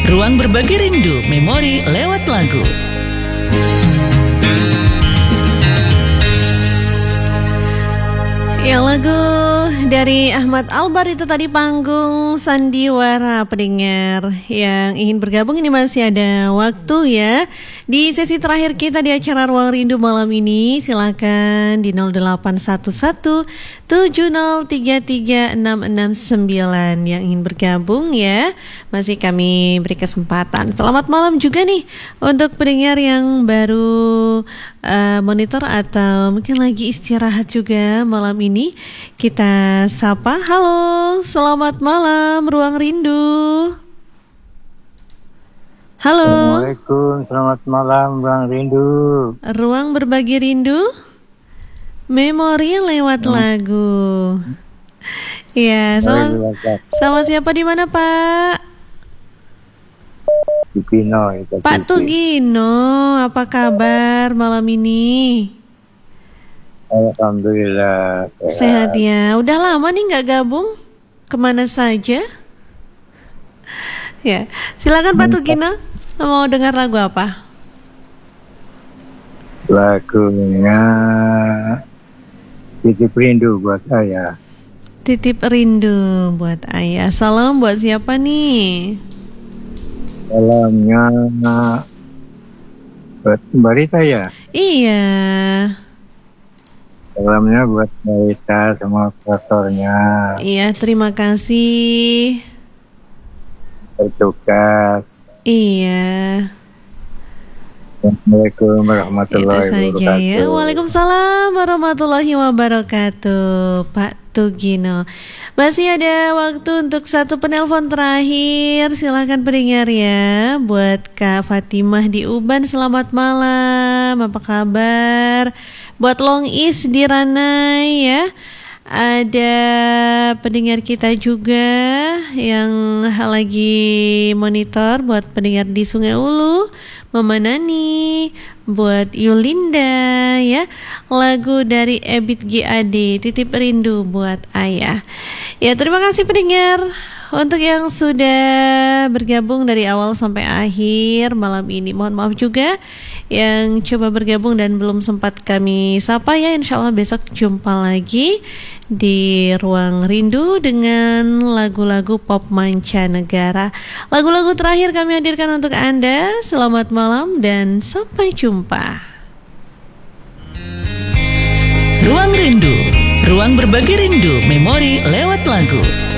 Ruang berbagi rindu, memori lewat lagu. Ya, lagu dari Ahmad Albar itu tadi, Panggung Sandiwara. Pendengar yang ingin bergabung, ini masih ada waktu ya. Di sesi terakhir kita di acara Ruang Rindu malam ini, silakan di 0811 7033 669 yang ingin bergabung ya. Masih kami beri kesempatan. Selamat malam juga nih untuk pendengar yang baru monitor atau mungkin lagi istirahat juga malam ini. Kita sapa. Halo, selamat malam Ruang Rindu. Halo. Assalamualaikum, selamat malam Ruang Rindu. Ruang berbagi rindu, memori lewat lagu. Ya, sama siapa di mana, Pak? Tugino. Pak Tugino, apa kabar malam ini? Alhamdulillah sehat ya. Udah lama nih nggak gabung, kemana saja? Ya, silakan Pak Tugino, mau dengar lagu apa? Lagunya Titip Rindu buat ayah. Titip rindu buat ayah. Salam buat siapa nih? Salamnya buat Mbak Rita ya? Iya. Salamnya buat Mbak Rita sama operatornya. Iya, terima kasih. Bertugas. Iya. Assalamualaikum warahmatullahi wabarakatuh. Ya. Waalaikumsalam warahmatullahi wabarakatuh, Pak Tugino. Masih ada waktu untuk satu penelpon terakhir. Silakan pendengar ya. Buat Kak Fatimah di Uban, selamat malam. Apa kabar? Buat Long Is di Ranai ya. Ada pendengar kita juga yang lagi monitor, buat pendengar di Sungai Ulu, Mama Nani, buat Yulinda ya. Lagu dari Ebit GAD, Titip Rindu buat ayah. Ya, terima kasih pendengar untuk yang sudah bergabung dari awal sampai akhir malam ini. Mohon maaf juga yang coba bergabung dan belum sempat kami sapa ya. Insya Allah besok jumpa lagi di Ruang Rindu dengan lagu-lagu pop mancanegara. Lagu-lagu terakhir kami hadirkan untuk Anda. Selamat malam dan sampai jumpa. Ruang Rindu, ruang berbagi rindu, memori lewat lagu.